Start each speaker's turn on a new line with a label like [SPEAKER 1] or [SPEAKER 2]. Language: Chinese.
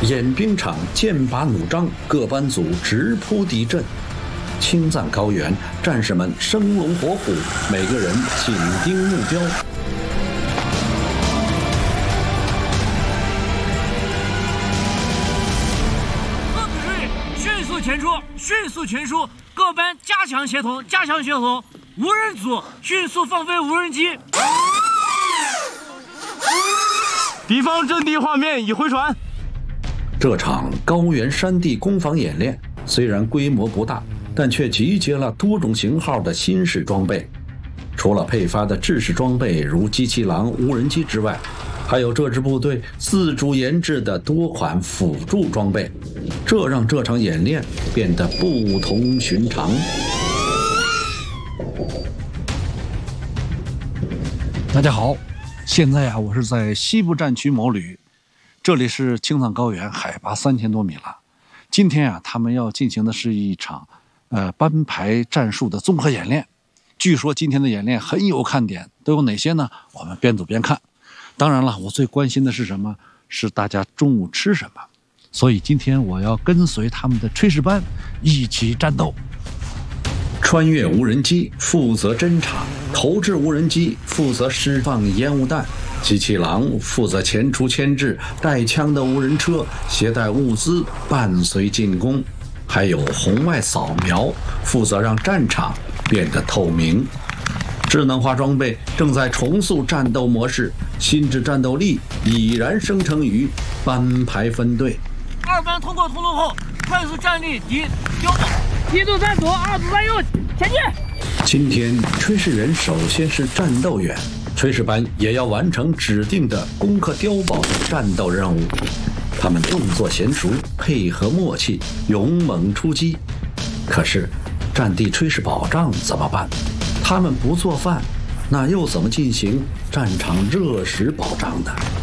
[SPEAKER 1] 演兵场剑拔弩张，各班组直扑敌阵。青藏高原，战士们生龙活虎，每个人紧盯目标。
[SPEAKER 2] 各部队迅速前出，迅速全出，各班加强协同，加强协同。无人组迅速放飞无人机。
[SPEAKER 3] 敌方阵地画面已回传。
[SPEAKER 1] 这场高原山地攻防演练虽然规模不大，但却集结了多种型号的新式装备。除了配发的制式装备如机器狼无人机之外，还有这支部队自主研制的多款辅助装备，这让这场演练变得不同寻常。
[SPEAKER 4] 大家好，现在我是在西部战区某旅，这里是青藏高原，海拔3000多米了。今天他们要进行的是一场班排战术的综合演练。据说今天的演练很有看点，都有哪些呢？我们边走边看。当然了，我最关心的是什么？是大家中午吃什么。所以今天我要跟随他们的炊事班一起战斗。
[SPEAKER 1] 穿越无人机负责侦察，投掷无人机负责释放烟雾弹，机器狼负责前出牵制，带枪的无人车携带物资伴随进攻，还有红外扫描负责让战场变得透明。智能化装备正在重塑战斗模式，心智战斗力已然生成于班排分队。
[SPEAKER 2] 二班通过通路后，快速站立敌标榜。一组3组，2组3右，前进！
[SPEAKER 1] 今天炊事员首先是战斗员，炊事班也要完成指定的攻克碉堡的战斗任务。他们动作娴熟，配合默契，勇猛出击。可是，战地炊事保障怎么办？他们不做饭，那又怎么进行战场热食保障的？